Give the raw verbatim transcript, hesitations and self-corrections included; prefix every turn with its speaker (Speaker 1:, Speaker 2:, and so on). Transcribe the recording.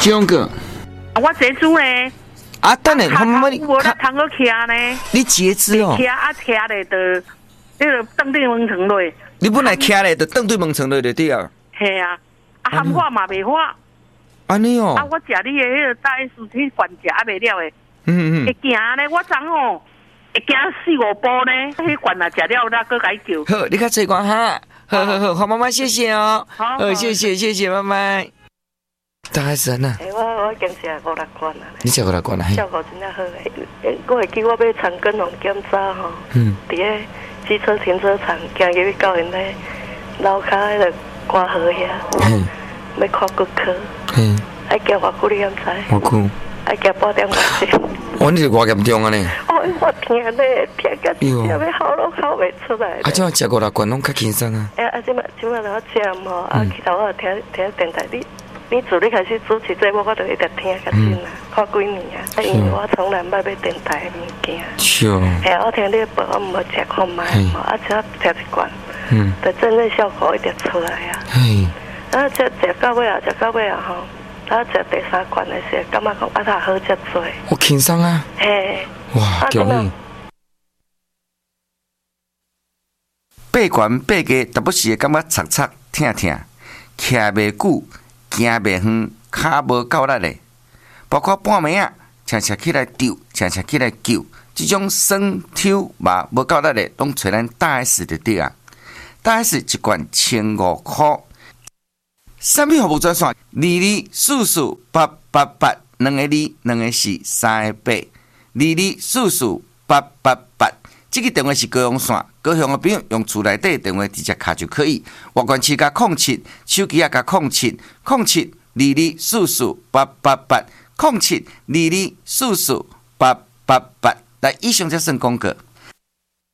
Speaker 1: 种个。
Speaker 2: 我截肢呢。
Speaker 1: 啊，等下，我们
Speaker 2: 你无得通个徛呢？
Speaker 1: 你截肢哦？
Speaker 2: 徛啊徛咧，就那个蹬对门床落。
Speaker 1: 你本来徛咧，就蹬对门床落就对啊。
Speaker 2: 系啊，啊含化嘛袂化。
Speaker 1: 安尼哦。
Speaker 2: 啊，我食你的迄个大 S 去管食啊袂了诶。
Speaker 1: 嗯嗯。
Speaker 2: 会惊呢，我昨吼会惊四五步呢。去管啊食了，那个解救。
Speaker 1: 好，你较做光哈。好好好，好妈妈，谢谢哦。
Speaker 2: 好，
Speaker 1: 谢谢谢谢，拜拜。大 S 呐。
Speaker 2: 我我已经食五六罐啦。
Speaker 1: 你食五六罐啦？
Speaker 2: 效果真正好诶！我会记我要长庚龙检查吼，
Speaker 1: 嗯，
Speaker 2: 伫个机车停车场，行入去到因咧楼骹迄个挂号遐，
Speaker 1: 嗯，
Speaker 2: 要看骨科，
Speaker 1: 嗯，
Speaker 2: 爱行偌久你敢知？
Speaker 1: 偌久？
Speaker 2: 爱行半点半钟。
Speaker 1: 哦，你是偌严重啊呢？
Speaker 2: 哦，我听咧，听到真正要喉咙口袂出来。
Speaker 1: 啊，这食五六罐拢较轻松啊。
Speaker 2: 哎，啊，即马即马我食吼，啊，其他我听听电台你。你自你开始主持节目，我就一直听较紧啦，看几年啊。啊，因为我从来捌买电台的物件。
Speaker 1: 是哦。
Speaker 2: 嘿，我听你的报，我无食看卖吼，啊，只要食一罐，
Speaker 1: 嗯，
Speaker 2: 就真正效果一直出来啊。
Speaker 1: 嘿。
Speaker 2: 啊，食食到尾啊，食到尾啊吼，啊，食第三罐的时候，感觉讲啊，他好食多。
Speaker 1: 我轻松啊。
Speaker 2: 嘿。
Speaker 1: 哇，恭喜！八罐八个，特别是感觉擦擦疼疼，徛袂久。行袂远，骹无够力嘞，包括半暝啊，常常起来丢，常常起来救，这种酸抽嘛无够力嘞，拢找咱大 S 就对啊。大 S 一罐千五块，产品服务专线：二二四四八八八，两个二，两个四，三个八，二二四四八八八。这个电话是高雄线，高雄的朋友用厝内底电话直接卡就可以。外关市加空七，手机也加空七，空七二二四四八八八，空七二二四四八八八。来，以上才算广告。